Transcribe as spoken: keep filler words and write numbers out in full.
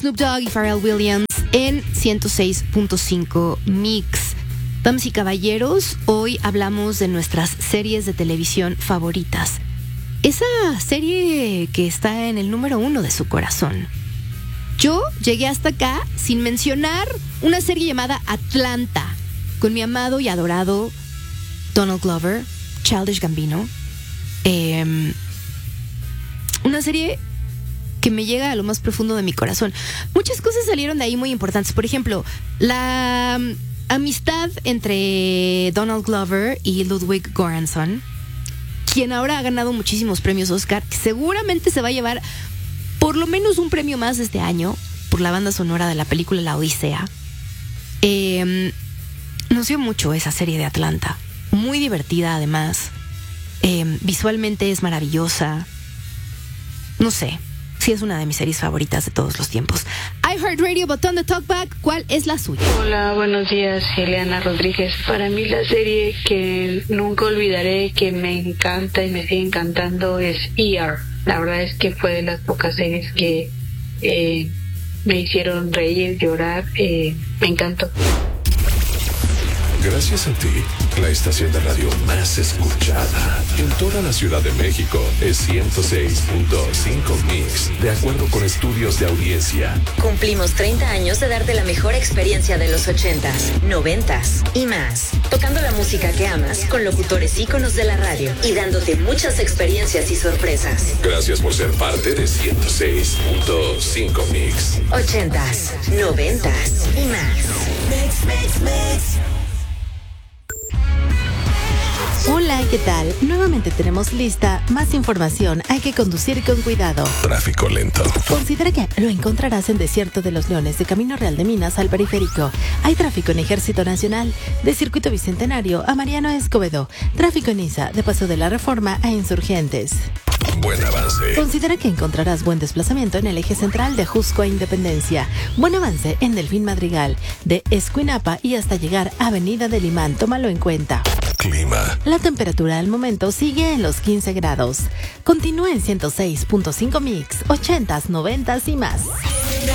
Snoop Dogg y Pharrell Williams en ciento seis punto cinco Mix. Damas y caballeros, hoy hablamos de nuestras series de televisión favoritas. Esa serie que está en el número uno de su corazón. Yo llegué hasta acá sin mencionar una serie llamada Atlanta, con mi amado y adorado Donald Glover, Childish Gambino. Eh, una serie que me llega a lo más profundo de mi corazón. Muchas cosas salieron de ahí muy importantes. Por ejemplo, la um, amistad entre Donald Glover y Ludwig Göransson, quien ahora ha ganado muchísimos premios Oscar, que seguramente se va a llevar por lo menos un premio más este año por la banda sonora de la película La Odisea. Eh, nos dio mucho esa serie de Atlanta. Muy divertida, además. Eh, visualmente es maravillosa. No sé, sí es una de mis series favoritas de todos los tiempos. iHeartRadio, botón de Talkback, ¿cuál es la suya? Hola, buenos días, Eliana Rodríguez. Para mí la serie que nunca olvidaré, que me encanta y me sigue encantando, es E R. La verdad es que fue de las pocas series que eh, me hicieron reír, llorar, eh, me encantó. Gracias a ti, la estación de radio más escuchada en toda la Ciudad de México es ciento seis punto cinco Mix, de acuerdo con estudios de audiencia. Cumplimos treinta años de darte la mejor experiencia de los ochentas, noventas y más. Tocando la música que amas con locutores íconos de la radio y dándote muchas experiencias y sorpresas. Gracias por ser parte de ciento seis punto cinco Mix. Ochentas, noventas y más. Mix, mix, mix. Hola, ¿qué tal? Nuevamente tenemos lista más información. Hay que conducir con cuidado. Tráfico lento. Considera que lo encontrarás en Desierto de los Leones, de Camino Real de Minas al Periférico. Hay tráfico en Ejército Nacional, de Circuito Bicentenario a Mariano Escobedo. Tráfico en Iza, de Paso de la Reforma a Insurgentes. Buen avance. Considera que encontrarás buen desplazamiento en el eje central de Jusco a Independencia. Buen avance en Delfín Madrigal, de Escuinapa y hasta llegar a Avenida del Imán. Tómalo en cuenta. Clima. La temperatura al momento sigue en los quince grados. Continúa en ciento seis punto cinco Mix, ochentas, noventas y más.